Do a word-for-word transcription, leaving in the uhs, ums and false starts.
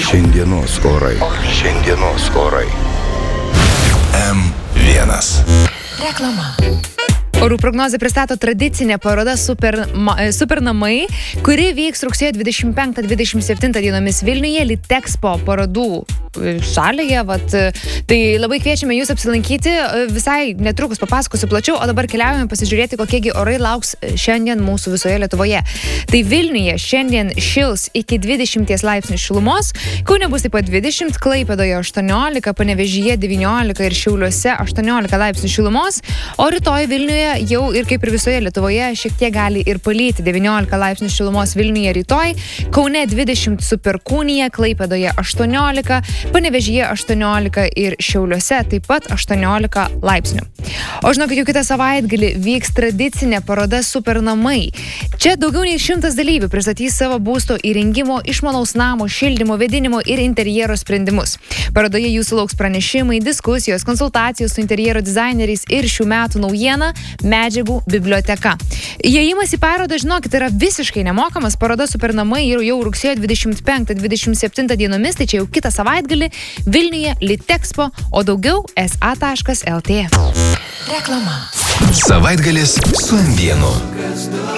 Šiandienos orai. Šiandienos orai. M vienas. Reklama. Orų prognozė pristato tradicinė paroda Super, super namai, kuri vyks rugsėjo dvidešimt penktą dvidešimt septintą dienomis Vilniuje Litexpo parodų salėje. Vat, tai labai kviečiame jūs apsilankyti, visai netrukus papasakosiu plačiau, o dabar keliaujame pasižiūrėti, kokiegi orai lauks šiandien mūsų visoje Lietuvoje. Tai Vilniuje šiandien šils iki dvidešimt laipsnių šilumos, Kaune bus taip pat dvidešimt, Klaipėdoje aštuoniolika, Panevėžyje devyniolika ir Šiauliuose aštuoniolika laipsnių šilumos, o rytoj Vilniuje jau ir kaip ir visoje Lietuvoje šiek tiek gali ir palyti. devyniolika laipsnių šilumos Vilniuje rytoj, Kaune dvidešimt su Perkūnija, Klaipėdoje aštuoniolika, Panevėžyje aštuoniolika ir Šiauliuose taip pat aštuoniolika laipsnių. O žinokit, jau kitą savaitgalį vyks tradicinė paroda Super namai. Čia daugiau nei šimtas dalyvių pristatys savo būsto įrengimo, išmanaus namo, šildymo, vėdinimo ir interjero sprendimus. Parodoje jūsų lauks pranešimai, diskusijos, konsultacijos su interjero dizaineriais ir šių metų naujiena medžiagų biblioteka. Įėjimas į parodą, žinokit, yra visiškai nemokamas. Paroda Super namai jau, jau rugsėjo dvidešimt penktą dvidešimt septintą dienomis, tai čia jau kitą savaitgalį Vilniuje Litexpo, o daugiau es a taškas el tė. Reklama. Savaitgalis su M vienu.